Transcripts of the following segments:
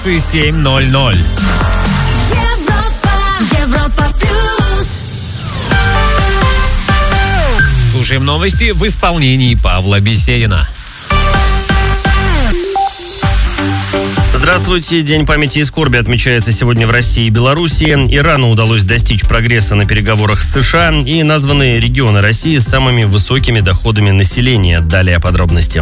редакции 7:00. Европа плюс. Слушаем новости в исполнении Павла Беседина. Здравствуйте. День памяти и скорби отмечается сегодня в России и Беларуси. Ирану удалось достичь прогресса на переговорах с США и названы регионы России с самыми высокими доходами населения. Далее подробности.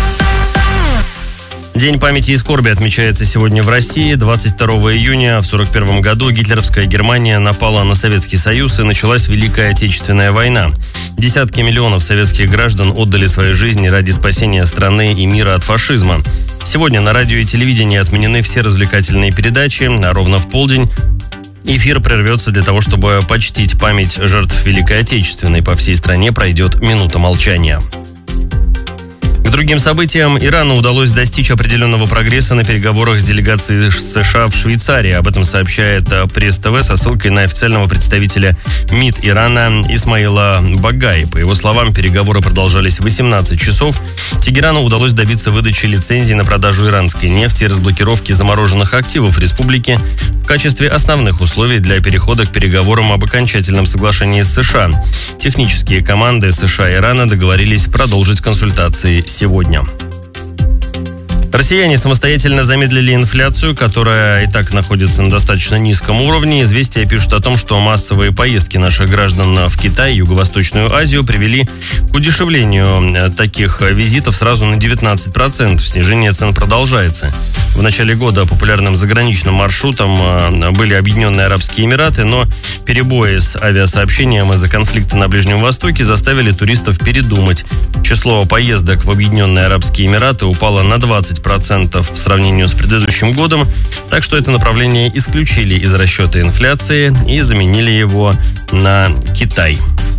День памяти и скорби отмечается сегодня в России. 22 июня в 1941 году гитлеровская Германия напала на Советский Союз и началась Великая Отечественная война. Десятки миллионов советских граждан отдали свои жизни ради спасения страны и мира от фашизма. Сегодня на радио и телевидении отменены все развлекательные передачи, а ровно в полдень эфир прервется для того, чтобы почтить память жертв Великой Отечественной. По всей стране пройдет минута молчания. К другим событиям, Ирану удалось достичь определенного прогресса на переговорах с делегацией США в Швейцарии. Об этом сообщает Пресс-ТВ со ссылкой на официального представителя МИД Ирана Исмаила Багаи. По его словам, переговоры продолжались 18 часов. Тегерану удалось добиться выдачи лицензий на продажу иранской нефти и разблокировки замороженных активов республики в качестве основных условий для перехода к переговорам об окончательном соглашении с США. Технические команды США и Ирана договорились продолжить консультации сегодня. Россияне самостоятельно замедлили инфляцию, которая и так находится на достаточно низком уровне. Известия пишут о том, что массовые поездки наших граждан в Китай и Юго-Восточную Азию привели к удешевлению таких визитов сразу на 19%. Снижение цен продолжается. В начале года популярным заграничным маршрутом были Объединенные Арабские Эмираты, но перебои с авиасообщением из-за конфликта на Ближнем Востоке заставили туристов передумать. Число поездок в Объединенные Арабские Эмираты упало на 20% по сравнению с предыдущим годом, так что это направление исключили из расчета инфляции и заменили его на Китай.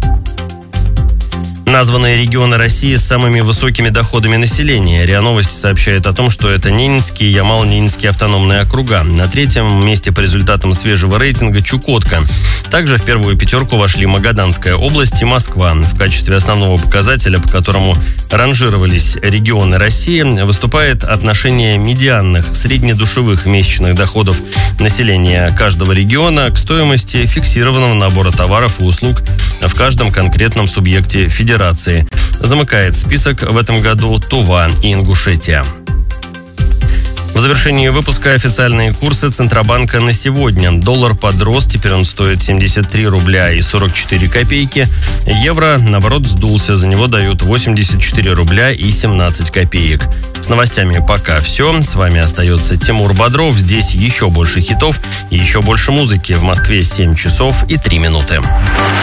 Названные регионы России с самыми высокими доходами населения. РИА Новости сообщает о том, что это Ненецкий и Ямало-Ненецкие автономные округа. На третьем месте по результатам свежего рейтинга Чукотка. Также в первую пятерку вошли Магаданская область и Москва. В качестве основного показателя, по которому ранжировались регионы России, выступает отношение медианных среднедушевых месячных доходов населения каждого региона к стоимости фиксированного набора товаров и услуг в каждом конкретном субъекте федерации. Замыкает список в этом году Тува и Ингушетия. В завершении выпуска официальные курсы Центробанка на сегодня. Доллар подрос, теперь он стоит 73 рубля и 44 копейки. Евро, наоборот, сдулся, за него дают 84 рубля и 17 копеек. С новостями пока все. С вами остается Тимур Бодров. Здесь еще больше хитов и еще больше музыки. В Москве 7 часов и 3 минуты.